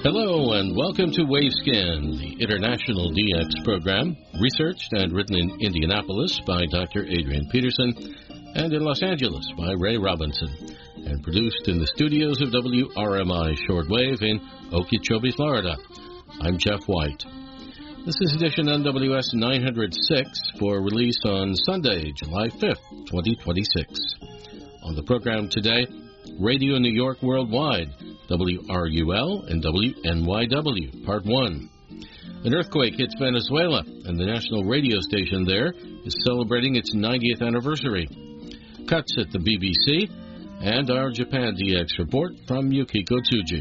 Hello and welcome to Wavescan, the International DX program, researched and written in Indianapolis by Dr. Adrian Peterson and in Los Angeles by Ray Robinson, and produced in the studios of WRMI Shortwave in Okeechobee, Florida. I'm Jeff White. This is edition NWS 906 for release on Sunday, July 5th, 2026. On the program today, Radio New York Worldwide, WRUL and WNYW, Part 1. An earthquake hits Venezuela, and the national radio station there is celebrating its 90th anniversary. Cuts at the BBC, and our Japan DX report from Yukiko Tsuji.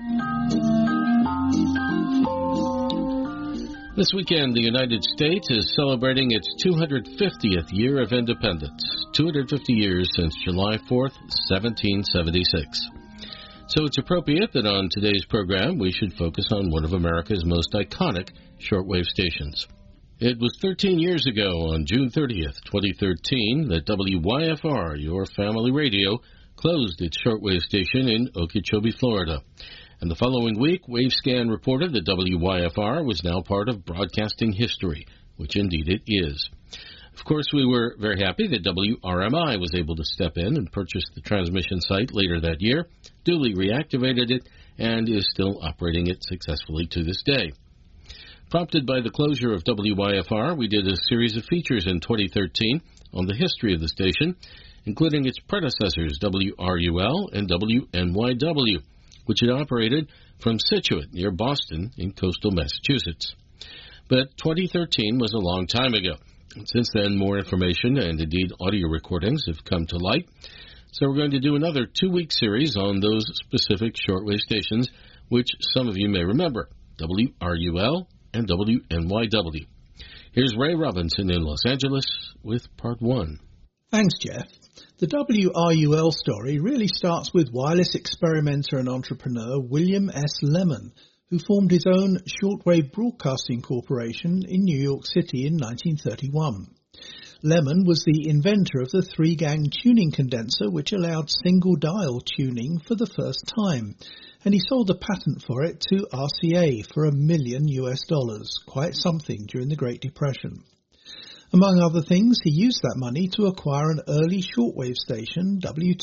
This weekend, the United States is celebrating its 250th year of independence, 250 years since July 4th, 1776. So it's appropriate that on today's program we should focus on one of America's most iconic shortwave stations. It was 13 years ago, on June 30th, 2013, that WYFR, Your Family Radio, closed its shortwave station in Okeechobee, Florida. And the following week, Wavescan reported that WYFR was now part of broadcasting history, which indeed it is. Of course, we were very happy that WRMI was able to step in and purchase the transmission site later that year, duly reactivated it, and is still operating it successfully to this day. Prompted by the closure of WYFR, we did a series of features in 2013 on the history of the station, including its predecessors, WRUL and WNYW, which had operated from Scituate near Boston in coastal Massachusetts. But 2013 was a long time ago. Since then, more information and indeed audio recordings have come to light. So we're going to do another 2-week series on those specific shortwave stations, which some of you may remember, WRUL and WNYW. Here's Ray Robinson in Los Angeles with Part 1. Thanks, Jeff. The WRUL story really starts with wireless experimenter and entrepreneur William S. Lemon, who formed his own Shortwave Broadcasting Corporation in New York City in 1931. Lemon was the inventor of the 3-gang tuning condenser, which allowed single-dial tuning for the first time, and he sold a patent for it to RCA for $1 million, quite something during the Great Depression. Among other things, he used that money to acquire an early shortwave station,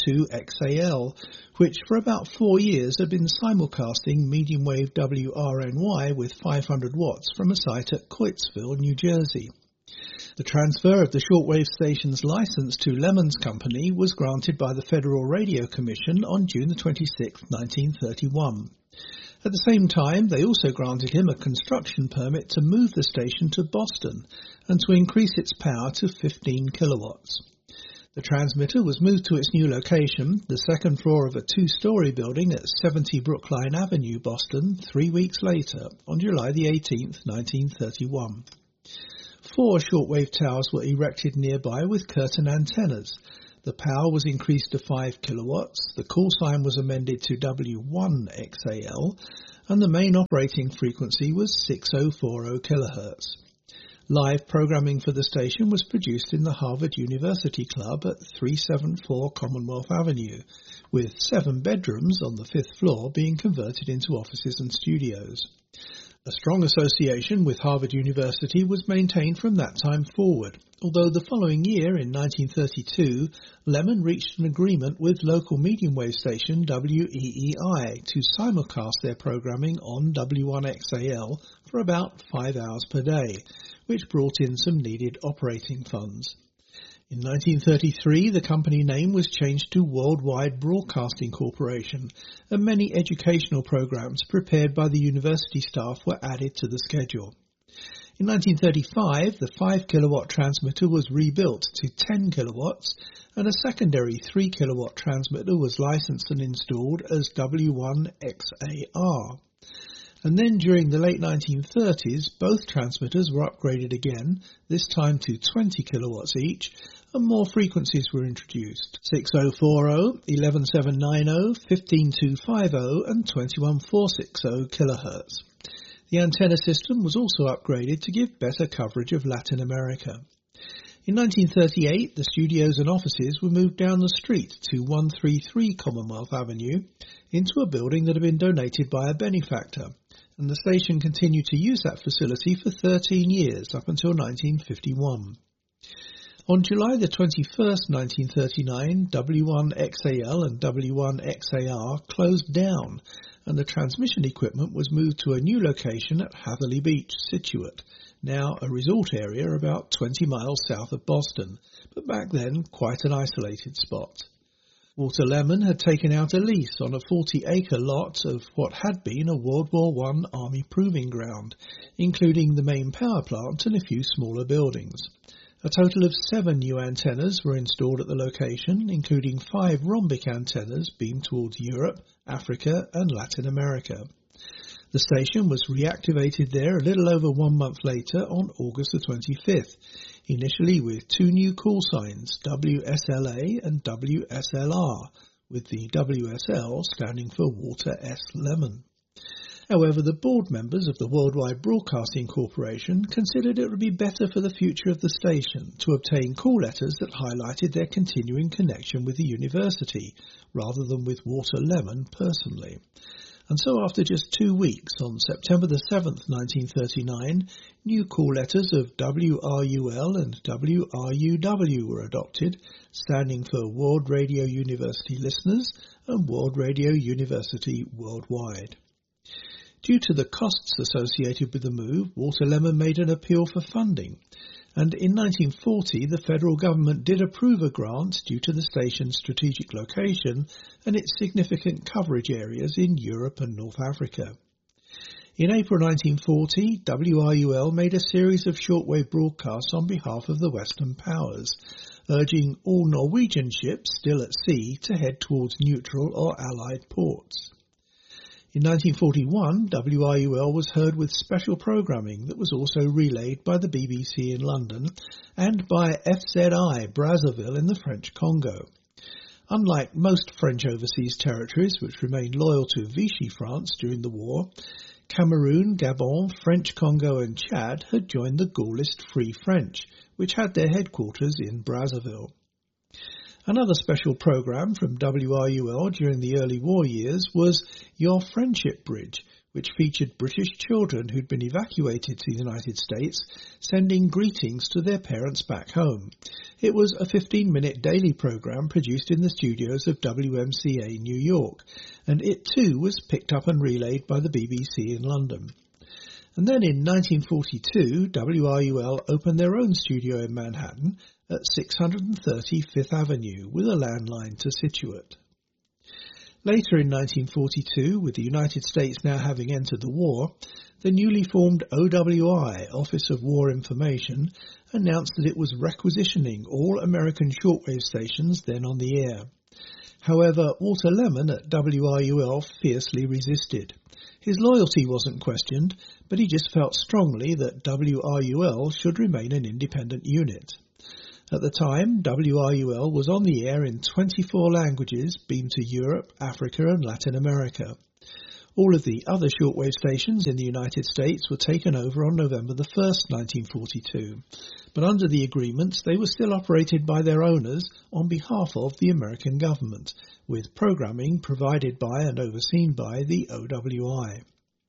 W2XAL, which for about 4 years had been simulcasting medium wave WRNY with 500 watts from a site at Coatesville, New Jersey. The transfer of the shortwave station's license to Lemon's company was granted by the Federal Radio Commission on June 26, 1931. At the same time, they also granted him a construction permit to move the station to Boston and to increase its power to 15 kilowatts. The transmitter was moved to its new location, the second floor of a 2-story building at 70 Brookline Avenue, Boston, 3 weeks later, on July the 18th, 1931. 4 shortwave towers were erected nearby with curtain antennas. The power was increased to 5 kilowatts, the call sign was amended to W1XAL, and the main operating frequency was 6040 kilohertz. Live programming for the station was produced in the Harvard University Club at 374 Commonwealth Avenue, with 7 bedrooms on the 5th floor being converted into offices and studios. A strong association with Harvard University was maintained from that time forward, although the following year, in 1932, Lemon reached an agreement with local medium wave station WEEI to simulcast their programming on W1XAL for about 5 hours per day, which brought in some needed operating funds. In 1933, the company name was changed to Worldwide Broadcasting Corporation, and many educational programs prepared by the university staff were added to the schedule. In 1935, the 5-kilowatt transmitter was rebuilt to 10 kilowatts, and a secondary 3-kilowatt transmitter was licensed and installed as W1XAR. And then during the late 1930s, both transmitters were upgraded again, this time to 20 kilowatts each, and more frequencies were introduced: 6040, 11790, 15250 and 21460 kilohertz. The antenna system was also upgraded to give better coverage of Latin America. In 1938, the studios and offices were moved down the street to 133 Commonwealth Avenue into a building that had been donated by a benefactor, and the station continued to use that facility for 13 years up until 1951. On July the 21st, 1939, W1XAL and W1XAR closed down, and the transmission equipment was moved to a new location at Hatherley Beach, Scituate, now a resort area about 20 miles south of Boston, but back then quite an isolated spot. Walter Lemon had taken out a lease on a 40-acre lot of what had been a World War I Army proving ground, including the main power plant and a few smaller buildings. A total of 7 new antennas were installed at the location, including 5 rhombic antennas beamed towards Europe, Africa and Latin America. The station was reactivated there a little over 1 month later on August the 25th, initially with 2 new call signs, WSLA and WSLR, with the WSL standing for Walter S. Lemon. However, the board members of the Worldwide Broadcasting Corporation considered it would be better for the future of the station to obtain call letters that highlighted their continuing connection with the university, rather than with Walter Lemon personally. And so after just 2 weeks, on September the 7th, 1939, new call letters of WRUL and WRUW were adopted, standing for World Radio University Listeners and World Radio University Worldwide. Due to the costs associated with the move, Walter Lemon made an appeal for funding, and in 1940 the federal government did approve a grant due to the station's strategic location and its significant coverage areas in Europe and North Africa. In April 1940, WRUL made a series of shortwave broadcasts on behalf of the Western powers, urging all Norwegian ships still at sea to head towards neutral or Allied ports. In 1941, WRUL was heard with special programming that was also relayed by the BBC in London and by FZI Brazzaville in the French Congo. Unlike most French overseas territories which remained loyal to Vichy France during the war, Cameroon, Gabon, French Congo and Chad had joined the Gaullist Free French, which had their headquarters in Brazzaville. Another special programme from WRUL during the early war years was Your Friendship Bridge, which featured British children who'd been evacuated to the United States, sending greetings to their parents back home. It was a 15-minute daily programme produced in the studios of WMCA New York, and it too was picked up and relayed by the BBC in London. And then in 1942, WRUL opened their own studio in Manhattan at 630 Fifth Avenue with a landline to Scituate. Later in 1942, with the United States now having entered the war, the newly formed OWI, Office of War Information, announced that it was requisitioning all American shortwave stations then on the air. However, Walter Lemon at WRUL fiercely resisted. His loyalty wasn't questioned, but he just felt strongly that WRUL should remain an independent unit. At the time, WRUL was on the air in 24 languages beamed to Europe, Africa and Latin America. All of the other shortwave stations in the United States were taken over on November the 1st, 1942, but under the agreements they were still operated by their owners on behalf of the American government, with programming provided by and overseen by the OWI.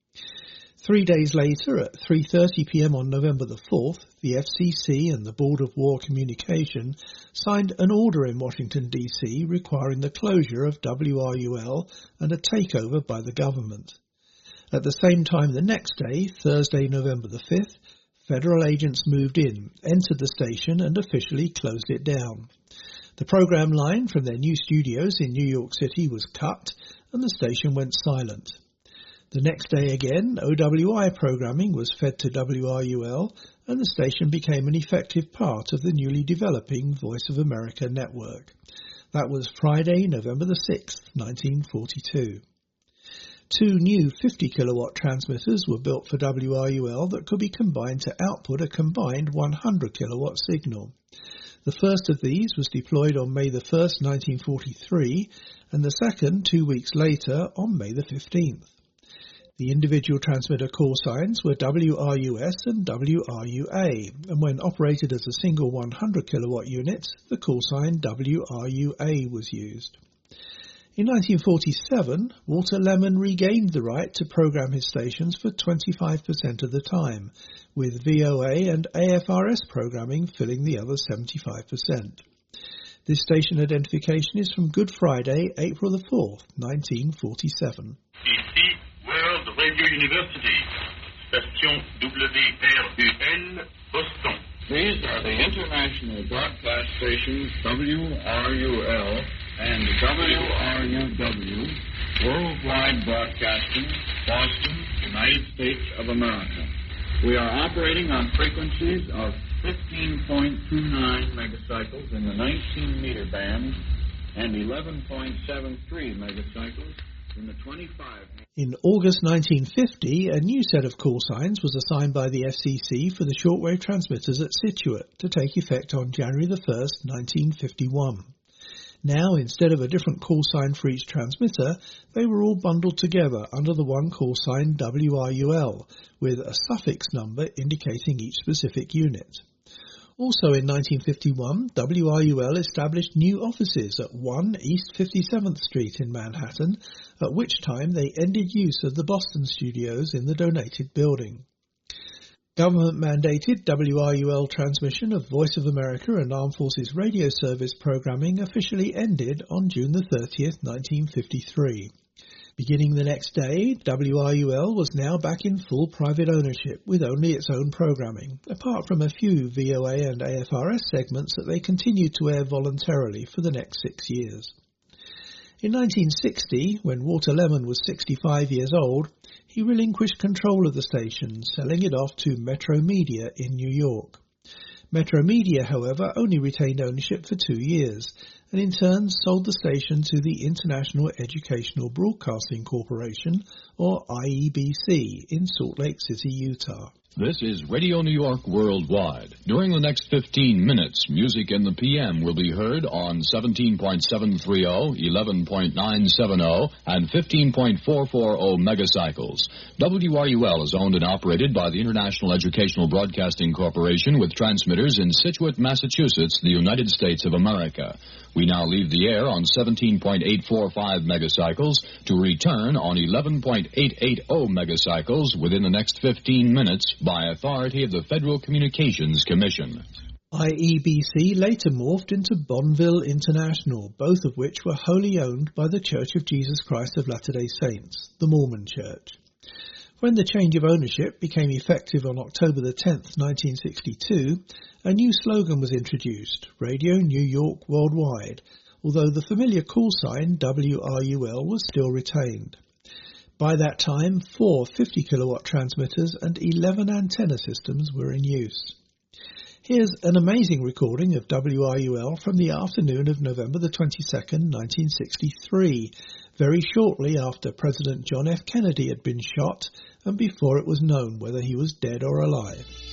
3 days later, at 3:30 p.m. on November the 4th, the FCC and the Board of War Communication signed an order in Washington, D.C. requiring the closure of WRUL and a takeover by the government. At the same time the next day, Thursday, November the 5th, federal agents moved in, entered the station and officially closed it down. The program line from their new studios in New York City was cut and the station went silent. The next day again, OWI programming was fed to WRUL and the station became an effective part of the newly developing Voice of America network. That was Friday, November the 6th, 1942. 2 new 50-kilowatt transmitters were built for WRUL that could be combined to output a combined 100-kilowatt signal. The first of these was deployed on May the 1st, 1943, and the second 2 weeks later on May the 15th. The individual transmitter call signs were WRUS and WRUA, and when operated as a single 100 kilowatt unit, the call sign WRUA was used. In 1947, Walter Lemon regained the right to program his stations for 25% of the time, with VOA and AFRS programming filling the other 75%. This station identification is from Good Friday, April the 4th, 1947. Ici, World Radio University, station WRUL, Boston. These are the international broadcast stations WRUL and WRUW, worldwide broadcasting, Boston, United States of America. We are operating on frequencies of 15.29 megacycles in the 19-meter band and 11.73 megacycles in the 25. In August 1950, a new set of call signs was assigned by the FCC for the shortwave transmitters at Scituate to take effect on January the 1st, 1951. Now, instead of a different call sign for each transmitter, they were all bundled together under the one call sign WRUL, with a suffix number indicating each specific unit. Also in 1951, WRUL established new offices at 1 East 57th Street in Manhattan, at which time they ended use of the Boston studios in the donated building. Government-mandated WRUL transmission of Voice of America and Armed Forces Radio Service programming officially ended on June the 30th, 1953. Beginning the next day, WRUL was now back in full private ownership with only its own programming, apart from a few VOA and AFRS segments that they continued to air voluntarily for the next 6 years. In 1960, when Walter Lemon was 65 years old, he relinquished control of the station, selling it off to Metro Media in New York. Metro Media, however, only retained ownership for 2 years, and in turn sold the station to the International Educational Broadcasting Corporation, or IEBC, in Salt Lake City, Utah. This is Radio New York Worldwide. During the next 15 minutes, music in the PM will be heard on 17.730, 11.970, and 15.440 megacycles. WRUL is owned and operated by the International Educational Broadcasting Corporation with transmitters in Scituate, Massachusetts, the United States of America. We now leave the air on 17.845 megacycles to return on 11.880 megacycles within the next 15 minutes by authority of the Federal Communications Commission. IEBC later morphed into Bonneville International, both of which were wholly owned by the Church of Jesus Christ of Latter-day Saints, the Mormon Church. When the change of ownership became effective on October the 10th, 1962, a new slogan was introduced, Radio New York Worldwide, although the familiar call sign WRUL was still retained. By that time, 4 50-kilowatt transmitters and 11 antenna systems were in use. Here's an amazing recording of WRUL from the afternoon of November the 22nd, 1963, very shortly after President John F. Kennedy had been shot and before it was known whether he was dead or alive.